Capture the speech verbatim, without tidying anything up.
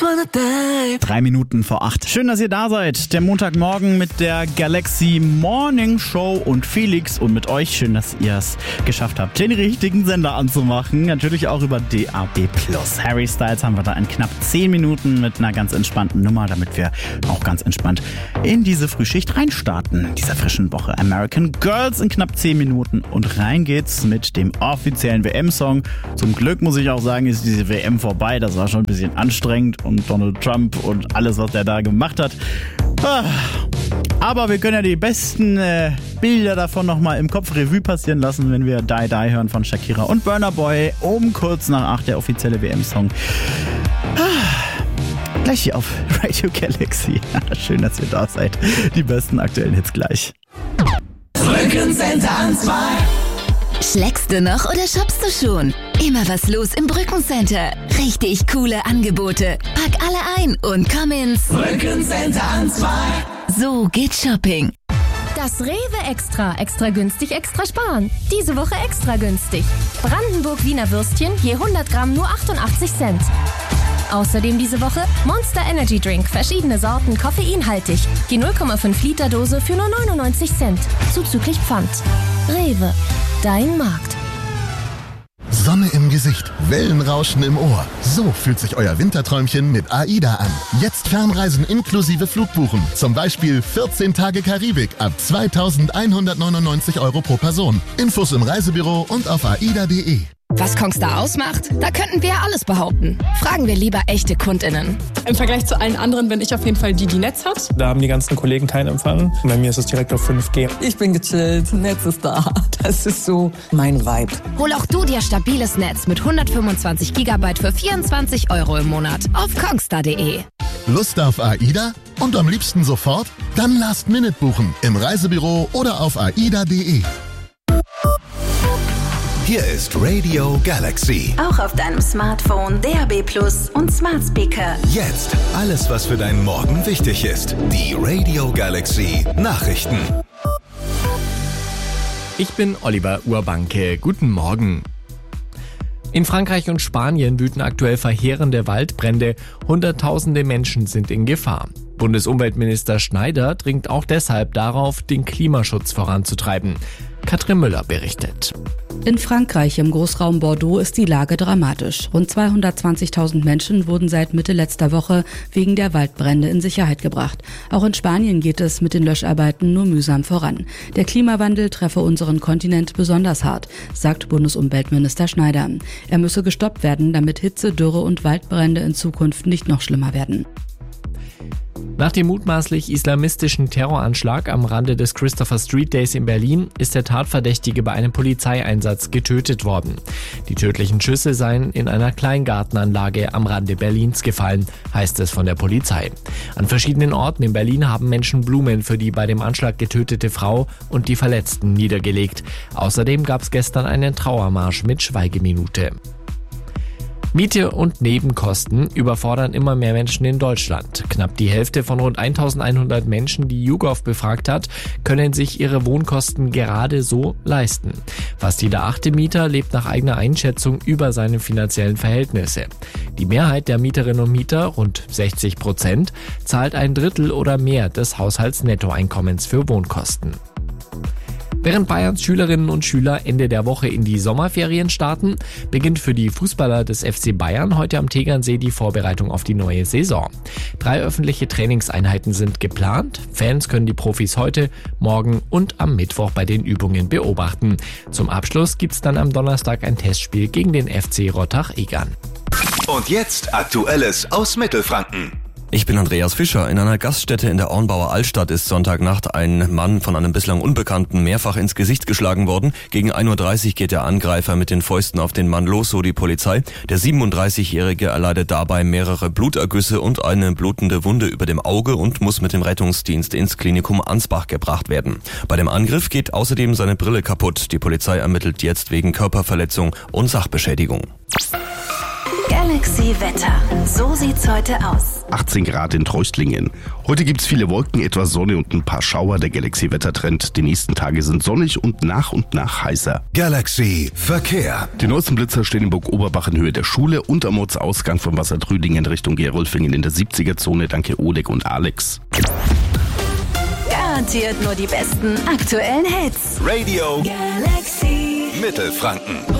Drei Minuten vor acht. Schön, dass ihr da seid. Der Montagmorgen mit der Galaxy Morning Show und Felix und mit euch. Schön, dass ihr es geschafft habt, den richtigen Sender anzumachen. Natürlich auch über D A B plus. Harry Styles haben wir da in knapp zehn Minuten mit einer ganz entspannten Nummer, damit wir auch ganz entspannt in diese Frühschicht reinstarten. In dieser frischen Woche American Girls in knapp zehn Minuten. Und rein geht's mit dem offiziellen W M-Song. Zum Glück muss ich auch sagen, ist diese W M vorbei. Das war schon ein bisschen anstrengend. Und Donald Trump und alles, was der da gemacht hat. Aber wir können ja die besten äh, Bilder davon nochmal im Kopf Revue passieren lassen, wenn wir Die Die hören von Shakira und Burna Boy um kurz nach acht, der offizielle W M-Song. Gleich hier auf Radio Galaxy. Schön, dass ihr da seid. Die besten aktuellen Hits gleich. Brückencenter an zwei. Schlägst du noch oder shoppst du schon? Immer was los im Brückencenter. Richtig coole Angebote. Pack alle ein und komm ins Brückencenter an zwei. So geht Shopping. Das Rewe Extra. Extra günstig, extra sparen. Diese Woche extra günstig. Brandenburg Wiener Würstchen je hundert Gramm nur achtundachtzig Cent. Außerdem diese Woche Monster Energy Drink. Verschiedene Sorten, koffeinhaltig. Die null Komma fünf Liter Dose für nur neunundneunzig Cent. Zuzüglich Pfand. Rewe. Dein Markt. Sonne im Gesicht, Wellenrauschen im Ohr. So fühlt sich euer Winterträumchen mit AIDA an. Jetzt Fernreisen inklusive Flugbuchen. Zum Beispiel vierzehn Tage Karibik ab zweitausendeinhundertneunundneunzig Euro pro Person. Infos im Reisebüro und auf aida punkt de. Was Kongstar ausmacht? Da könnten wir ja alles behaupten. Fragen wir lieber echte KundInnen. Im Vergleich zu allen anderen bin ich auf jeden Fall die, die Netz hat. Da haben die ganzen Kollegen keinen Empfang. Bei mir ist es direkt auf fünf G. Ich bin gechillt, Netz ist da. Das ist so mein Vibe. Hol auch du dir stabiles Netz mit hundertfünfundzwanzig Gigabyte für vierundzwanzig Euro im Monat auf kongstar punkt de. Lust auf AIDA? Und am liebsten sofort? Dann Last Minute buchen. Im Reisebüro oder auf aida punkt de. Hier ist Radio Galaxy. Auch auf deinem Smartphone, D A B plus und Smart Speaker. Jetzt alles, was für deinen Morgen wichtig ist. Die Radio Galaxy Nachrichten. Ich bin Oliver Urbanke. Guten Morgen. In Frankreich und Spanien wüten aktuell verheerende Waldbrände. Hunderttausende Menschen sind in Gefahr. Bundesumweltminister Schneider dringt auch deshalb darauf, den Klimaschutz voranzutreiben. Katrin Müller berichtet. In Frankreich im Großraum Bordeaux ist die Lage dramatisch. Rund zweihundertzwanzigtausend Menschen wurden seit Mitte letzter Woche wegen der Waldbrände in Sicherheit gebracht. Auch in Spanien geht es mit den Löscharbeiten nur mühsam voran. Der Klimawandel treffe unseren Kontinent besonders hart, sagt Bundesumweltminister Schneider. Er müsse gestoppt werden, damit Hitze, Dürre und Waldbrände in Zukunft nicht noch schlimmer werden. Nach dem mutmaßlich islamistischen Terroranschlag am Rande des Christopher Street Days in Berlin ist der Tatverdächtige bei einem Polizeieinsatz getötet worden. Die tödlichen Schüsse seien in einer Kleingartenanlage am Rande Berlins gefallen, heißt es von der Polizei. An verschiedenen Orten in Berlin haben Menschen Blumen für die bei dem Anschlag getötete Frau und die Verletzten niedergelegt. Außerdem gab es gestern einen Trauermarsch mit Schweigeminute. Miete und Nebenkosten überfordern immer mehr Menschen in Deutschland. Knapp die Hälfte von rund eintausendeinhundert Menschen, die YouGov befragt hat, können sich ihre Wohnkosten gerade so leisten. Fast jeder achte Mieter lebt nach eigener Einschätzung über seine finanziellen Verhältnisse. Die Mehrheit der Mieterinnen und Mieter, rund sechzig Prozent, zahlt ein Drittel oder mehr des Haushaltsnettoeinkommens für Wohnkosten. Während Bayerns Schülerinnen und Schüler Ende der Woche in die Sommerferien starten, beginnt für die Fußballer des F C Bayern heute am Tegernsee die Vorbereitung auf die neue Saison. Drei öffentliche Trainingseinheiten sind geplant. Fans können die Profis heute, morgen und am Mittwoch bei den Übungen beobachten. Zum Abschluss gibt's dann am Donnerstag ein Testspiel gegen den F C Rottach-Egern. Und jetzt Aktuelles aus Mittelfranken. Ich bin Andreas Fischer. In einer Gaststätte in der Ornbauer Altstadt ist Sonntagnacht ein Mann von einem bislang Unbekannten mehrfach ins Gesicht geschlagen worden. Gegen ein Uhr dreißig geht der Angreifer mit den Fäusten auf den Mann los, so die Polizei. Der siebenunddreißigjährige erleidet dabei mehrere Blutergüsse und eine blutende Wunde über dem Auge und muss mit dem Rettungsdienst ins Klinikum Ansbach gebracht werden. Bei dem Angriff geht außerdem seine Brille kaputt. Die Polizei ermittelt jetzt wegen Körperverletzung und Sachbeschädigung. Galaxy Wetter. So sieht's heute aus. achtzehn Grad in Treuchtlingen. Heute gibt's viele Wolken, etwas Sonne und ein paar Schauer. Der Galaxy Wettertrend. Die nächsten Tage sind sonnig und nach und nach heißer. Galaxy Verkehr. Die neuesten Blitzer stehen in Burg Oberbach in Höhe der Schule und am Ortsausgang von Wassertrüdingen Richtung Gerolfingen in der siebziger-Zone. Danke Oleg und Alex. Garantiert nur die besten aktuellen Hits. Radio Galaxy Mittelfranken.